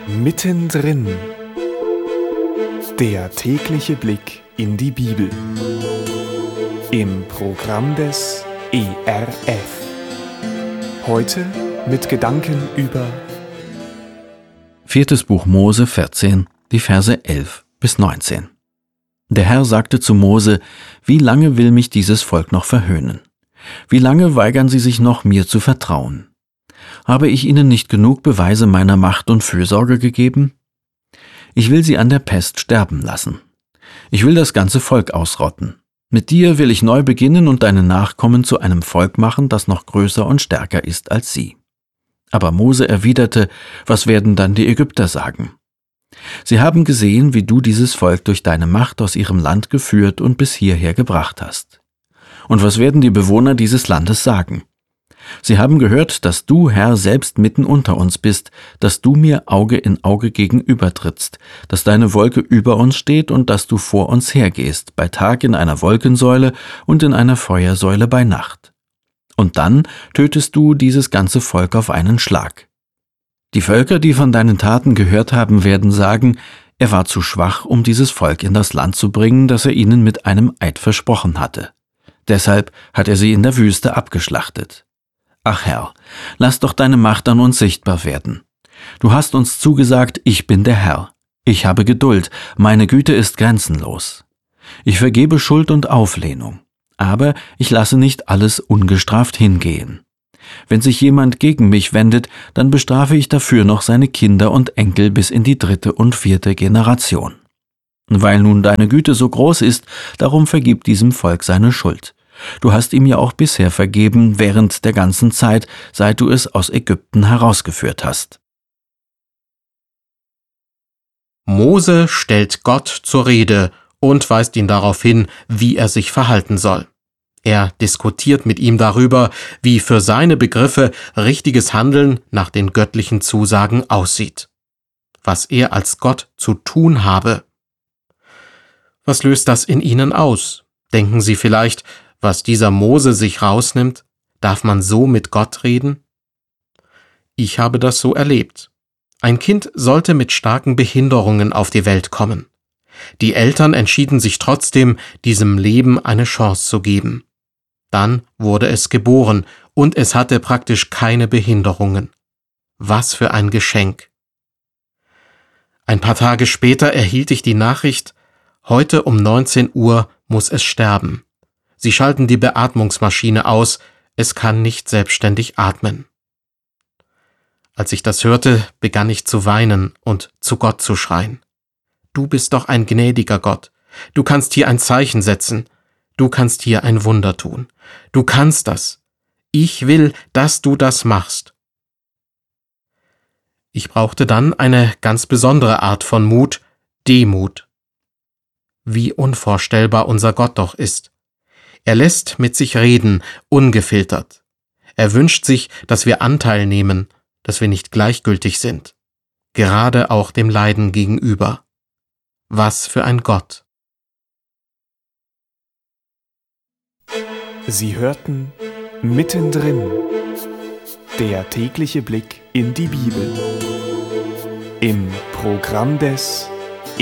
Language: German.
Mittendrin. Der tägliche Blick in die Bibel. Im Programm des ERF. Heute mit Gedanken über 4. Buch Mose 14, die Verse 11 bis 19. Der Herr sagte zu Mose: Wie lange will mich dieses Volk noch verhöhnen? Wie lange weigern sie sich noch, mir zu vertrauen? Habe ich ihnen nicht genug Beweise meiner Macht und Fürsorge gegeben? Ich will sie an der Pest sterben lassen. Ich will das ganze Volk ausrotten. Mit dir will ich neu beginnen und deine Nachkommen zu einem Volk machen, das noch größer und stärker ist als sie. Aber Mose erwiderte: Was werden dann die Ägypter sagen? Sie haben gesehen, wie du dieses Volk durch deine Macht aus ihrem Land geführt und bis hierher gebracht hast. Und was werden die Bewohner dieses Landes sagen? Sie haben gehört, dass du, Herr, selbst mitten unter uns bist, dass du mir Auge in Auge gegenübertrittst, dass deine Wolke über uns steht und dass du vor uns hergehst, bei Tag in einer Wolkensäule und in einer Feuersäule bei Nacht. Und dann tötest du dieses ganze Volk auf einen Schlag. Die Völker, die von deinen Taten gehört haben, werden sagen: Er war zu schwach, um dieses Volk in das Land zu bringen, das er ihnen mit einem Eid versprochen hatte. Deshalb hat er sie in der Wüste abgeschlachtet. Ach Herr, lass doch deine Macht an uns sichtbar werden. Du hast uns zugesagt: Ich bin der Herr. Ich habe Geduld, meine Güte ist grenzenlos. Ich vergebe Schuld und Auflehnung, aber ich lasse nicht alles ungestraft hingehen. Wenn sich jemand gegen mich wendet, dann bestrafe ich dafür noch seine Kinder und Enkel bis in die 3. und 4. Generation. Weil nun deine Güte so groß ist, darum vergib diesem Volk seine Schuld. Du hast ihm ja auch bisher vergeben, während der ganzen Zeit, seit du es aus Ägypten herausgeführt hast. Mose stellt Gott zur Rede und weist ihn darauf hin, wie er sich verhalten soll. Er diskutiert mit ihm darüber, wie für seine Begriffe richtiges Handeln nach den göttlichen Zusagen aussieht. Was er als Gott zu tun habe. Was löst das in ihnen aus? Denken sie vielleicht: Was dieser Mose sich rausnimmt, darf man so mit Gott reden? Ich habe das so erlebt. Ein Kind sollte mit starken Behinderungen auf die Welt kommen. Die Eltern entschieden sich trotzdem, diesem Leben eine Chance zu geben. Dann wurde es geboren und es hatte praktisch keine Behinderungen. Was für ein Geschenk! Ein paar Tage später erhielt ich die Nachricht: Heute um 19 Uhr muss es sterben. Sie schalten die Beatmungsmaschine aus, es kann nicht selbstständig atmen. Als ich das hörte, begann ich zu weinen und zu Gott zu schreien. Du bist doch ein gnädiger Gott. Du kannst hier ein Zeichen setzen. Du kannst hier ein Wunder tun. Du kannst das. Ich will, dass du das machst. Ich brauchte dann eine ganz besondere Art von Mut, Demut. Wie unvorstellbar unser Gott doch ist. Er lässt mit sich reden, ungefiltert. Er wünscht sich, dass wir Anteil nehmen, dass wir nicht gleichgültig sind. Gerade auch dem Leiden gegenüber. Was für ein Gott! Sie hörten Mittendrin. Der tägliche Blick in die Bibel. Im Programm des